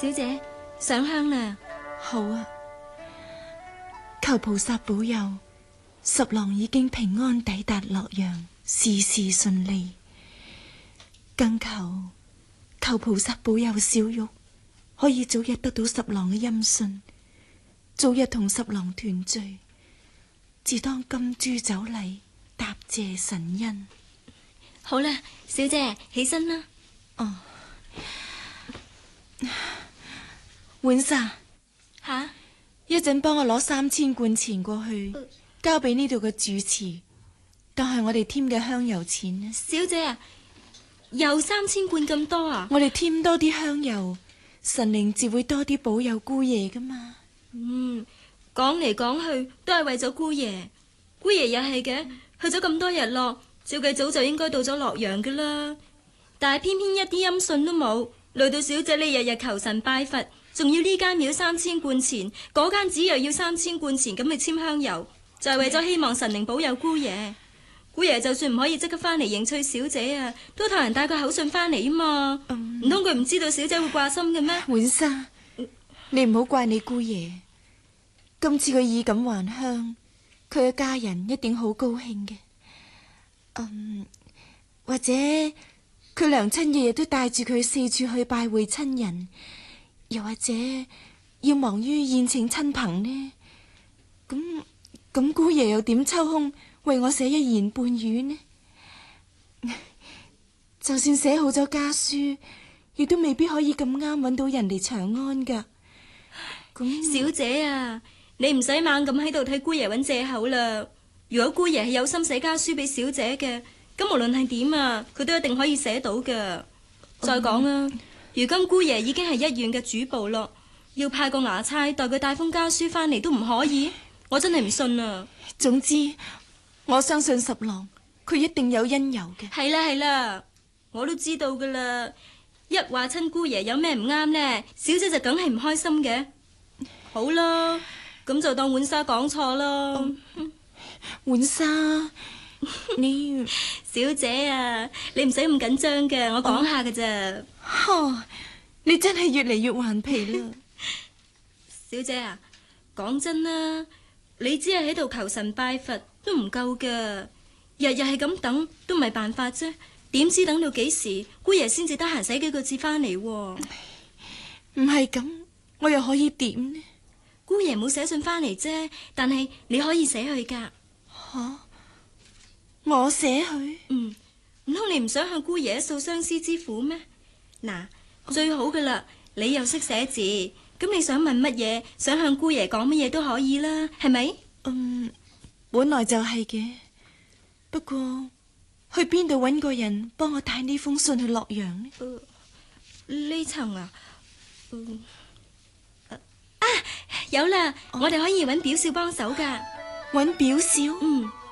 小姐，上香啦。 好啊，求菩薩保佑，十郎已經平安抵達洛陽，事事順利。更求菩薩保佑小玉可以早日得到十郎嘅音訊，早日同十郎團聚，自當金珠酒禮，答謝神恩。 好啦，小姐起身啦。 哦，婉莎， 吓， 一陣幫我攞3000貫錢過去，交俾呢度嘅主持，當係我哋添嘅香油錢。 小姐啊，又3000貫咁多啊？ 我哋添多啲香油，神靈自會多啲保佑姑爺噶嘛。 講嚟講去都係為咗姑爺。姑爺又係嘅，去咗咁多日咯，照計早就應該到咗洛陽噶啦。但係偏偏一啲音訊都冇，累到小姐你日日求神拜佛，仲要呢間廟3000貫錢，嗰間寺又要3000貫錢，咁去簽香油，就係為咗希望神靈保佑姑爺。姑爺就算唔可以即刻翻嚟迎娶小姐啊，都託人帶個口信翻嚟啊嘛。唔通佢唔知道小姐會掛心嘅咩？ 婉莎，你唔好怪你姑爺，今次佢衣錦還鄉，佢嘅家人一定好高興嘅。或者佢娘親日日都帶住佢四處去拜會親人，又或者要忙於宴請親朋呢？咁姑爺又點抽空為我寫一言半語呢？就算寫好咗家書，亦都未必可以咁啱揾到人嚟長安噶。 小姐啊，你唔使猛咁喺度替姑爺揾借口啦。如果姑爺係有心寫家書俾小姐嘅，咁無論係點啊，佢都一定可以寫到噶。再講啦，如今姑爺已經係一縣嘅主簿咯，要派個衙差代佢帶封家書翻嚟都唔可以，我真係唔信啊。 總之，我相信十郎，佢一定有因由嘅。 係啦係啦，我都知道噶啦。一話親姑爺有咩唔啱呢，小姐就梗係唔開心嘅。好啦，咁就當婉莎講錯咯。 婉莎，你小姐啊，你唔使咁緊張嘅，我講下噶咋。 你真係越嚟越頑皮啦。 小姐啊，講真啦，你只係喺度求神拜佛都唔夠噶，日日係咁等都唔係辦法啫。點知等到幾時姑爺先至得閒寫幾個字翻嚟？唔係咁，我又可以點呢？ 姑爺冇寫信翻嚟啫，但係你可以寫去噶。 我寫去？ 唔通你唔想向姑爺訴相思之苦咩？嗱，最好噶啦，你又識寫字，咁你想問乜嘢，想向姑爺講乜嘢都可以啦，係咪？ 本來就係嘅，不過去邊度搵個人幫我帶呢封信去洛陽呢？ 呢層啊，有啦，我哋可以搵表少幫手噶。 搵表少？